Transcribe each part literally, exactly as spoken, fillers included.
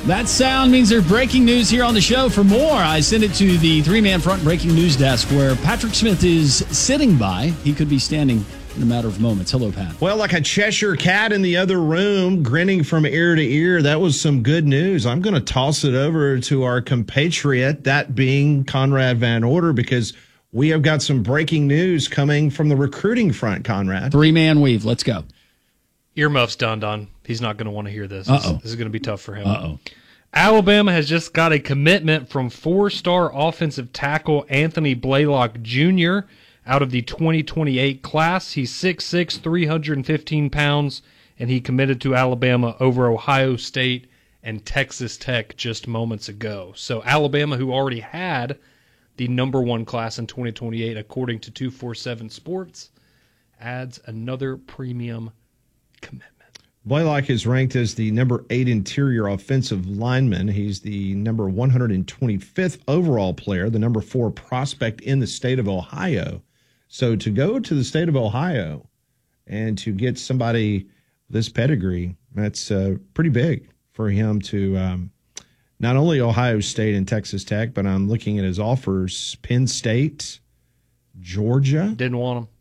That sound means there's breaking news here on the show. For more, I send it to the three-man front breaking news desk where Patrick Smith is sitting by. He could be standing in a matter of moments. Hello, Pat. Well, like a Cheshire cat in the other room, grinning from ear to ear, that was some good news. I'm going to toss it over to our compatriot, that being Conrad Van Order, because we have got some breaking news coming from the recruiting front, Conrad. Three-man weave. Let's go. Earmuffs, Don Don. He's not going to want to hear this. Uh-oh. This is going to be tough for him. Uh-oh. Alabama has just got a commitment from four-star offensive tackle Anthony Blaylock Junior out of the twenty twenty-eight class. He's six six, three hundred fifteen pounds, and he committed to Alabama over Ohio State and Texas Tech just moments ago. So Alabama, who already had the number one class in twenty twenty-eight, according to two forty-seven Sports, adds another premium commitment. Blaylock is ranked as the number eight interior offensive lineman. He's the number one hundred twenty-fifth overall player, the number four prospect in the state of Ohio. So to go to the state of Ohio and to get somebody this pedigree, that's uh, pretty big for him to um, not only Ohio State and Texas Tech, but I'm looking at his offers, Penn State, Georgia. Didn't want him.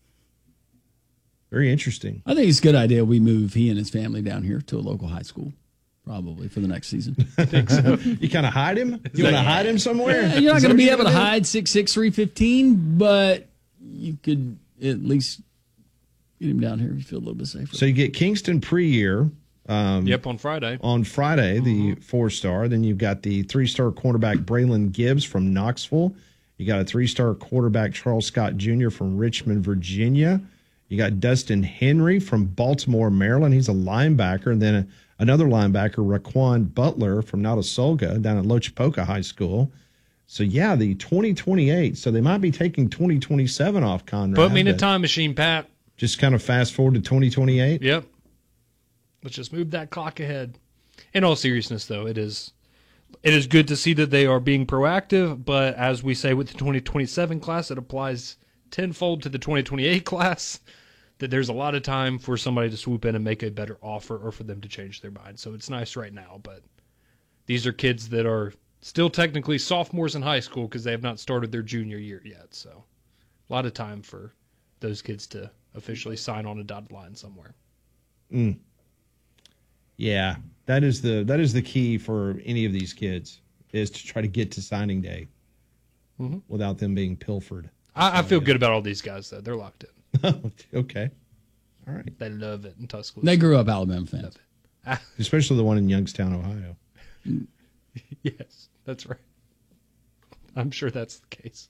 Very interesting. I think it's a good idea we move he and his family down here to a local high school, probably, for the next season. I think so. You kind of hide him? You want to hide him somewhere? Yeah, you're not Is going to that be what able to you're gonna hide six six, three fifteen, but you could at least get him down here if you feel a little bit safer. do? So you get Kingston pre-year. Um, Yep, on Friday. On Friday, the four-star. Then you've got the three-star cornerback Braylon Gibbs from Knoxville. You got a three-star quarterback Charles Scott Junior from Richmond, Virginia. You got Dustin Henry from Baltimore, Maryland. He's a linebacker. And then a, another linebacker, Raquan Butler from Notasulga down at Lochapoka High School. So, yeah, the twenty twenty-eight. So they might be taking twenty twenty-seven off, Conrad. Put me in a time machine, Pat. Just kind of fast forward to twenty twenty-eight? Yep. Let's just move that clock ahead. In all seriousness, though, it is it is good to see that they are being proactive, but as we say with the twenty twenty-seven class, it applies tenfold to the twenty twenty-eight class, that there's a lot of time for somebody to swoop in and make a better offer or for them to change their mind. So it's nice right now, but these are kids that are still technically sophomores in high school because they have not started their junior year yet. So a lot of time for those kids to officially sign on a dotted line somewhere. Mm. Yeah, that is the that is the key for any of these kids, is to try to get to signing day mm-hmm. without them being pilfered. I, I feel good about all these guys, though. They're locked in. Okay. All right. They love it in Tuscaloosa. They grew up Alabama fans. Especially the one in Youngstown, Ohio. Yes, that's right. I'm sure that's the case.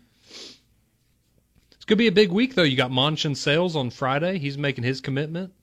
It's going to be a big week, though. You got Monchin Sales on Friday. He's making his commitment.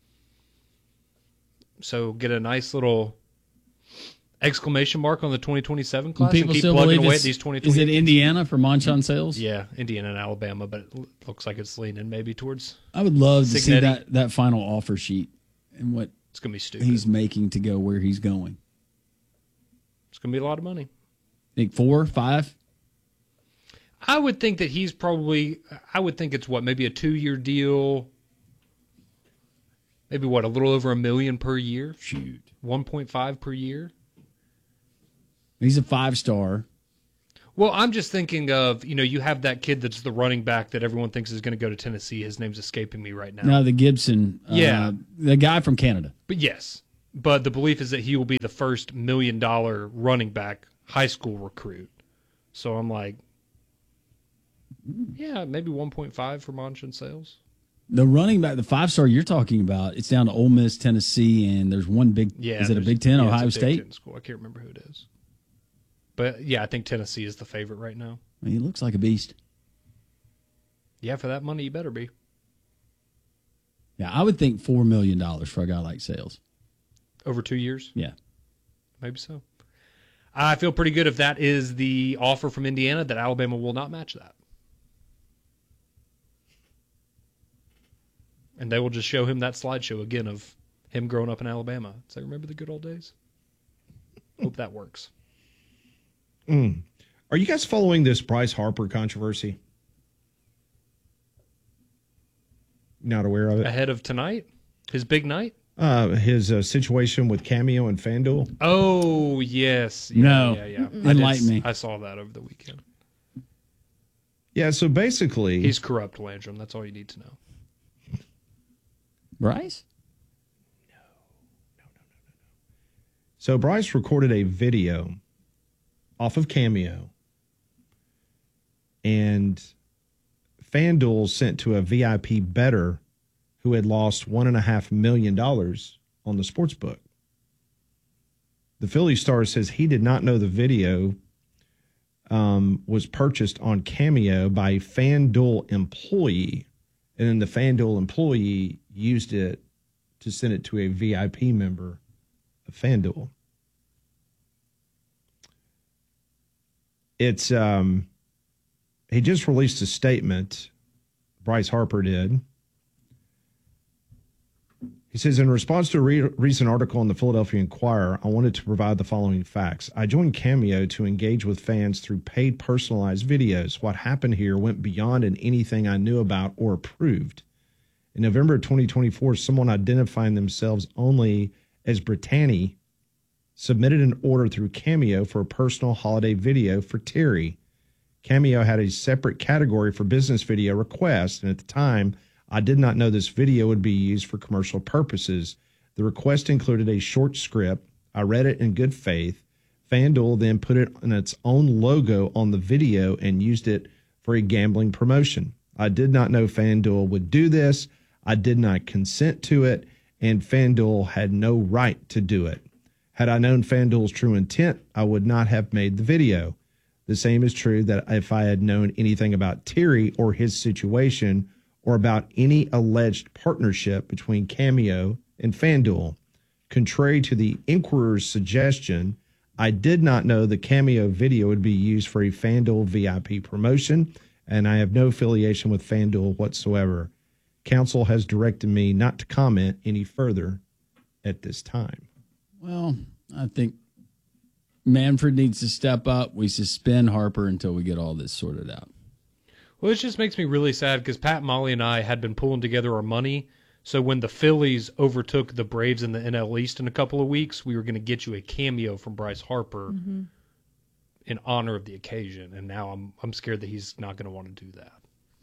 So get a nice little exclamation mark on the twenty twenty-seven class People and keep still plugging believe away it's, at these twenty Is it twenty-eight. Indiana for Monchin Sales? Yeah, Indiana and Alabama, but it looks like it's leaning maybe towards I would love to see Signetti. that, that final offer sheet and what It's going to be stupid. he's making to go where he's going. It's going to be a lot of money. Think four, five? I would think that he's probably, I would think it's what, maybe a two-year deal, maybe what, a little over a million per year? Shoot. one point five per year? He's a five-star. Well, I'm just thinking of, you know, you have that kid that's the running back that everyone thinks is going to go to Tennessee. His name's escaping me right now. No, the Gibson. Yeah. Uh, the guy from Canada. But yes, but the belief is that he will be the first million-dollar running back high school recruit. So I'm like, yeah, maybe one point five for Monchin Sales. The running back, the five-star you're talking about, it's down to Ole Miss, Tennessee, and there's one big, Yeah, is it a there's- Big Ten, yeah, it's a Ohio Big State? Ten school. I can't remember who it is. But, yeah, I think Tennessee is the favorite right now. I mean, he looks like a beast. Yeah, for that money, you better be. Yeah, I would think four million dollars for a guy like Sales. Over two years? Yeah. Maybe so. I feel pretty good if that is the offer from Indiana, that Alabama will not match that. And they will just show him that slideshow again of him growing up in Alabama. Say, remember the good old days? Hope that works. Mm. Are you guys following this Bryce Harper controversy? Not aware of it? Ahead of tonight? His big night? Uh, his uh, situation with Cameo and FanDuel. Oh, yes. Yeah, No. Yeah, yeah. Mm-mm. I did- Enlighten me. I saw that over the weekend. Yeah, so basically, He's corrupt, Landrum. That's all you need to know. Bryce? so Bryce recorded a video off of Cameo, and FanDuel sent to a V I P bettor who had lost one and a half million dollars on the sports book. The Philly Star says he did not know the video um, was purchased on Cameo by a FanDuel employee, and then the FanDuel employee used it to send it to a V I P member of FanDuel. It's um, he just released a statement. Bryce Harper did. He says, in response to a re- recent article in the Philadelphia Inquirer, I wanted to provide the following facts. I joined Cameo to engage with fans through paid personalized videos. What happened here went beyond in anything I knew about or approved. In November of twenty twenty-four, someone identifying themselves only as Brittany submitted an order through Cameo for a personal holiday video for Terry. Cameo had a separate category for business video requests, and at the time, I did not know this video would be used for commercial purposes. The request included a short script. I read it in good faith. FanDuel then put it on its own logo on the video and used it for a gambling promotion. I did not know FanDuel would do this. I did not consent to it, and FanDuel had no right to do it. Had I known FanDuel's true intent, I would not have made the video. The same is true that if I had known anything about Terry or his situation, or about any alleged partnership between Cameo and FanDuel. Contrary to the Inquirer's suggestion, I did not know the Cameo video would be used for a FanDuel V I P promotion, and I have no affiliation with FanDuel whatsoever. Counsel has directed me not to comment any further at this time. Well, I think Manfred needs to step up. We suspend Harper until we get all this sorted out. Well, it just makes me really sad because Pat, Molly, and I had been pulling together our money. So when the Phillies overtook the Braves in the N L East in a couple of weeks, we were going to get you a cameo from Bryce Harper mm-hmm. in honor of the occasion. And now I'm I'm scared that he's not going to want to do that.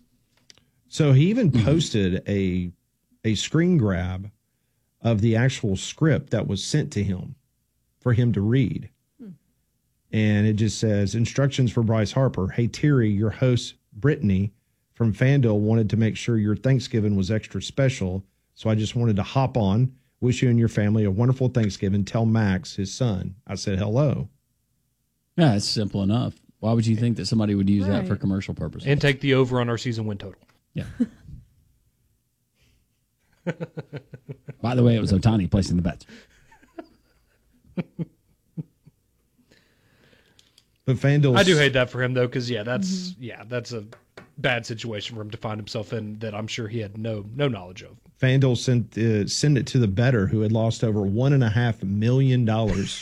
So he even posted a a screen grab of the actual script that was sent to him for him to read. Hmm. And it just says, instructions for Bryce Harper. Hey, Terry, your host, Brittany, from FanDuel wanted to make sure your Thanksgiving was extra special. So I just wanted to hop on, wish you and your family a wonderful Thanksgiving. Tell Max, his son. I said hello. Yeah, it's simple enough. Why would you think that somebody would use Right. that for commercial purposes? And take the over on our season win total. Yeah. By the way, it was Otani placing the bets. But FanDuel, I do hate that for him, though, because, yeah, that's mm-hmm. yeah, that's a bad situation for him to find himself in that I'm sure he had no no knowledge of. FanDuel sent uh, send it to the bettor who had lost over one and a half million dollars.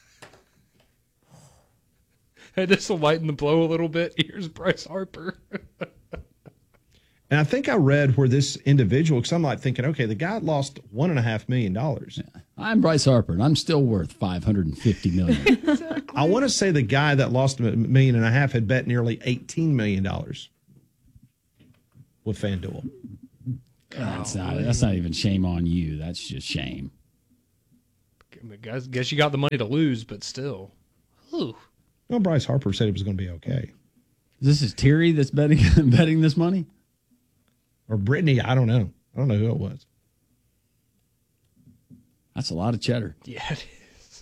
Hey, this will lighten the blow a little bit. Here's Bryce Harper. And I think I read where this individual, because I'm like thinking, okay, the guy lost one and a half million dollars. Yeah. I'm Bryce Harper, and I'm still worth five hundred fifty million dollars. Exactly. I want to say the guy that lost a million and a half had bet nearly eighteen million dollars with FanDuel. That's not, that's not even shame on you. That's just shame. I guess, guess you got the money to lose, but still. Ooh. Well, Bryce Harper said it was going to be okay. This is Terry that's betting betting this money? Or Brittany, I don't know. I don't know who it was. That's a lot of cheddar. Yeah, it is.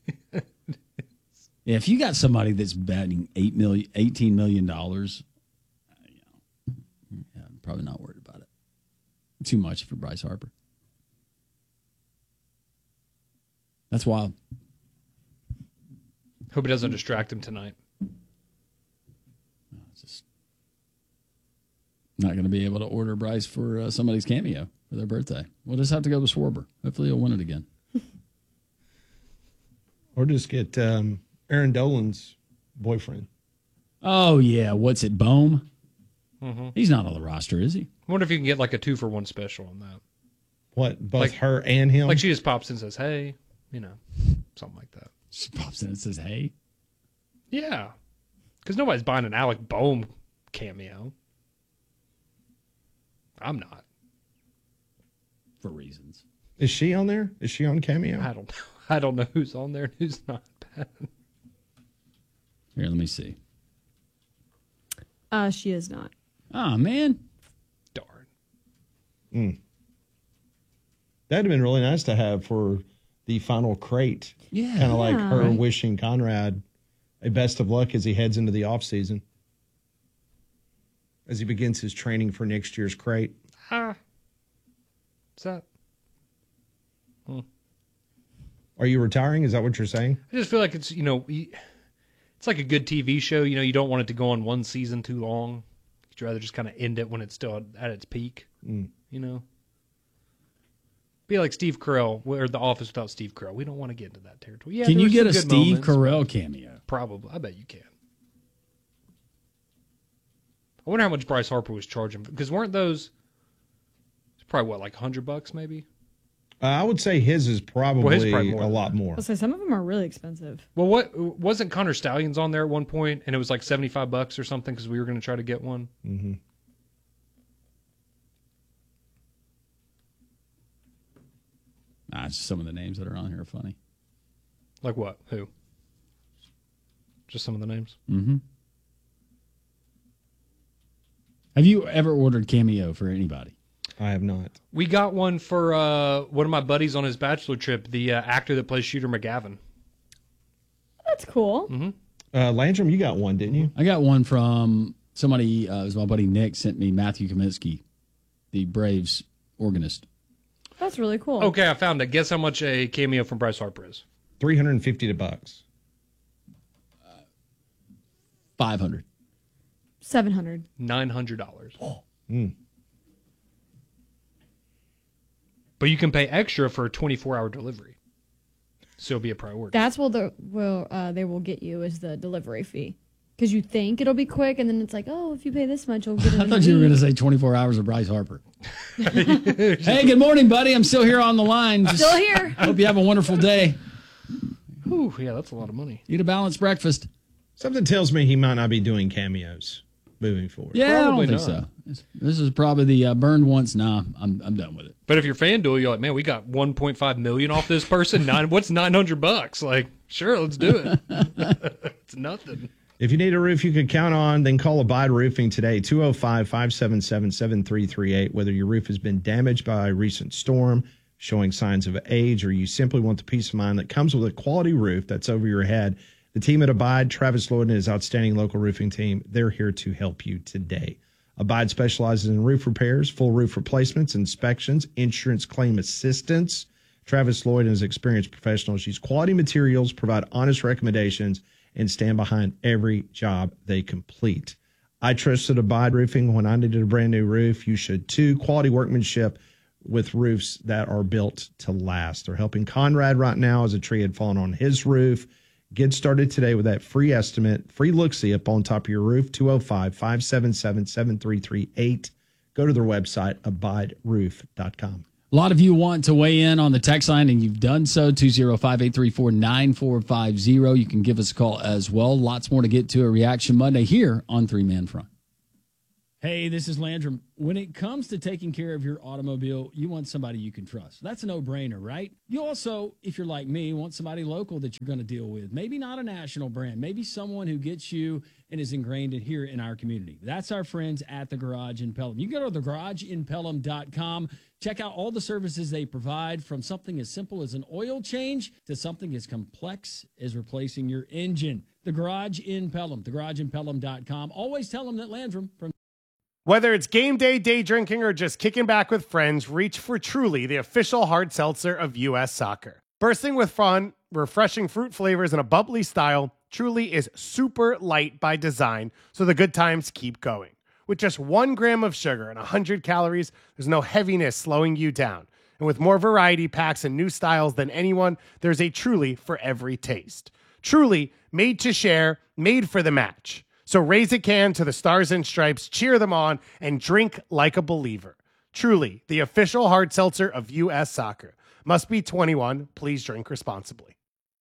Yeah, if you got somebody that's betting eight million, eighteen million dollars, you know, yeah, I'm probably not worried about it. Too much for Bryce Harper. That's wild. Hope it doesn't distract him tonight. It's just not going to be able to order Bryce for uh, somebody's cameo for their birthday. We'll just have to go with Schwarber. Hopefully he'll win it again. Or just get um, Aaron Dolan's boyfriend. Oh, yeah. What's it, Bohm? Mm-hmm. He's not on the roster, is he? I wonder if you can get like a two for one special on that. What, both Like- her and him? Like she just pops in and says, "Hey," you know, something like that. She pops in and says, "Hey." Yeah, because nobody's buying an Alec Boehm cameo. I'm not. For reasons. Is she on there? Is she on Cameo? I don't know. I don't know who's on there and who's not. Here, let me see. Uh, she is not. Oh, man. Darn. Mm. That'd have been really nice to have for the final crate. Yeah. Kind of like Yeah. her Right. wishing Conrad a best of luck as he heads into the off season. As he begins his training for next year's crate. Ah. What's that? Are you retiring? Is that what you're saying? I just feel like it's, you know, y- it's like a good T V show. You know, you don't want it to go on one season too long. You'd rather just kind of end it when it's still at its peak. Mm. You know? Be like Steve Carell, or The Office without Steve Carell. We don't want to get into that territory. Yeah, Can there you were get a some good Steve moments, Carell cameo? Probably. I bet you can. I wonder how much Bryce Harper was charging. Because weren't those... It's probably, what, like a hundred bucks maybe? Uh, I would say his is probably, Well, his is probably more a than lot that. more. I'll say some of them are really expensive. Well, what wasn't Connor Stallions on there at one point, and it was like seventy-five bucks or something because we were going to try to get one? Mm-hmm. Nah, it's just some of the names that are on here are funny. Like what? Who? Just some of the names? Mm-hmm. Have you ever ordered cameo for anybody? I have not. We got one for uh, one of my buddies on his bachelor trip, the uh, actor that plays Shooter McGavin. That's cool. Mm-hmm. Uh, Landrum, you got one, didn't you? I got one from somebody, uh, it was my buddy Nick, sent me Matthew Kaminsky, the Braves organist. That's really cool. Okay, I found it. Guess how much a cameo from Bryce Harper is? three hundred fifty bucks. five hundred. seven hundred. nine hundred dollars. Mm. But you can pay extra for a twenty-four hour delivery. So it'll be a priority. That's what the will uh, they will get you is the delivery fee. Because you think it'll be quick, and then it's like, oh, if you pay this much, you'll get it. I thought you were going to say twenty-four hours of Bryce Harper. Hey, good morning, buddy. I'm still here on the line. Just Still here. hope you have a wonderful day. Ooh, yeah, that's a lot of money. Eat a balanced breakfast. Something tells me he might not be doing cameos moving forward. Yeah, Probably I don't think not. so. This, this is probably the uh, burned once. Nah, I'm I'm done with it. But if you're FanDuel, you're like, man, we got one point five million off this person. Nine, what's nine hundred bucks? Like, sure, let's do it. It's nothing. If you need a roof you can count on, then call Abide Roofing today, two oh five, five seven seven, seven three three eight. Whether your roof has been damaged by a recent storm, showing signs of age, or you simply want the peace of mind that comes with a quality roof that's over your head, the team at Abide, Travis Lloyd and his outstanding local roofing team, they're here to help you today. Abide specializes in roof repairs, full roof replacements, inspections, insurance claim assistance. Travis Lloyd and his experienced professionals use quality materials, provide honest recommendations, and stand behind every job they complete. I trusted Abide Roofing when I needed a brand new roof. You should too. Quality workmanship with roofs that are built to last. They're helping Conrad right now as a tree had fallen on his roof. Get started today with that free estimate, free look-see up on top of your roof, two oh five, five seven seven, seven three three eight. Go to their website, abide roof dot com. A lot of you want to weigh in on the text line, and you've done so, two oh five, eight three four, nine four five oh. You can give us a call as well. Lots more to get to a Reaction Monday here on Three Man Front. Hey, this is Landrum. When it comes to taking care of your automobile, you want somebody you can trust. That's a no-brainer, right? You also, if you're like me, want somebody local that you're going to deal with. Maybe not a national brand. Maybe someone who gets you and is ingrained in here in our community. That's our friends at The Garage in Pelham. You can go to the garage in pelham dot com. Check out all the services they provide, from something as simple as an oil change to something as complex as replacing your engine. The Garage in Pelham, the garage in pelham dot com. Always tell them that Landrum from Whether it's game day, day drinking, or just kicking back with friends, reach for Truly, the official hard seltzer of U S Soccer. Bursting with fun, refreshing fruit flavors, and a bubbly style, Truly is super light by design, so the good times keep going. With just one gram of sugar and one hundred calories, there's no heaviness slowing you down. And with more variety packs and new styles than anyone, there's a Truly for every taste. Truly, made to share, made for the match. So raise a can to the Stars and Stripes, cheer them on, and drink like a believer. Truly, the official hard seltzer of U S Soccer. Must be twenty-one. Please drink responsibly.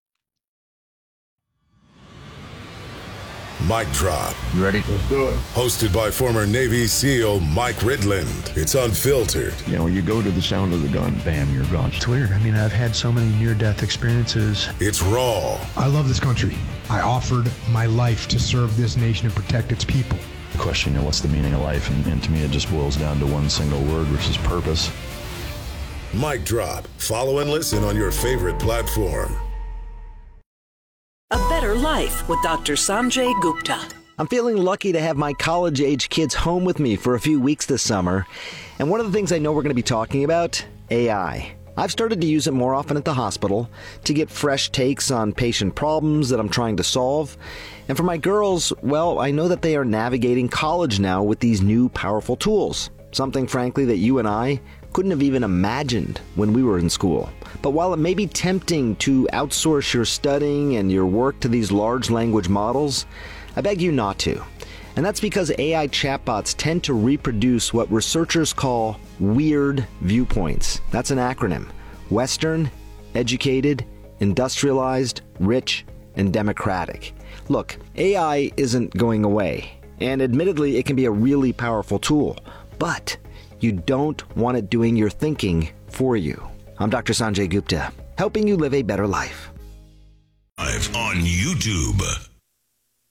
Mic Drop. You ready? Let's do it. Hosted by former Navy SEAL Mike Ridland. It's unfiltered. You know, you go to the sound of the gun, bam, you're gone. It's weird. I mean, I've had so many near-death experiences. It's raw. I love this country. I offered my life to serve this nation and protect its people. The question, you know, what's the meaning of life? And, and to me, it just boils down to one single word, which is purpose. Mic Drop. Follow and listen on your favorite platform. A Better Life with Doctor Sanjay Gupta. I'm feeling lucky to have my college-age kids home with me for a few weeks this summer. And one of the things I know we're going to be talking about, A I. I've started to use it more often at the hospital to get fresh takes on patient problems that I'm trying to solve. And for my girls, well, I know that they are navigating college now with these new powerful tools. Something, frankly, that you and I couldn't have even imagined when we were in school. But while it may be tempting to outsource your studying and your work to these large language models, I beg you not to. And that's because A I chatbots tend to reproduce what researchers call weird viewpoints. That's an acronym. Western, educated, industrialized, rich, and democratic. Look, A I isn't going away. And admittedly, it can be a really powerful tool. But you don't want it doing your thinking for you. I'm Doctor Sanjay Gupta, helping you live a better life. Live on YouTube.